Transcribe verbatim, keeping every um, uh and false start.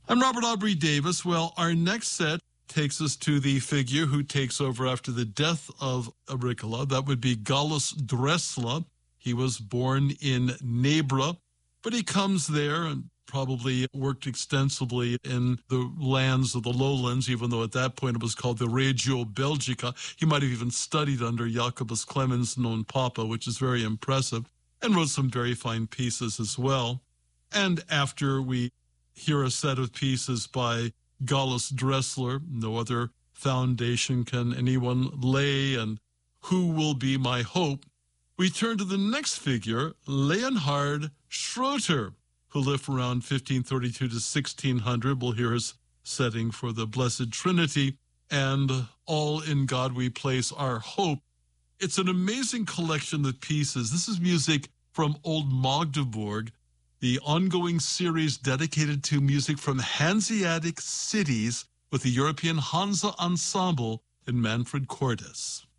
I'm Robert Aubrey Davis. Well, our next set takes us to the figure who takes over after the death of Agricola. That would be Gallus Dressler. He was born in Nebra, but he comes there and probably worked extensively in the lands of the lowlands, even though at that point it was called the Regio Belgica. He might have even studied under Jacobus Clemens non Papa, which is very impressive, and wrote some very fine pieces as well. And after we hear a set of pieces by Gallus Dressler, no other foundation can anyone lay, and Who Will Be My Hope, we turn to the next figure, Leonhard Schroeter, who lived from around fifteen thirty-two to sixteen hundred. We'll hear his setting for the Blessed Trinity and All in God We Place Our Hope. It's an amazing collection of pieces. This is music from Old Magdeburg, the ongoing series dedicated to music from Hanseatic cities with the European Hansa Ensemble and Manfred Cordes.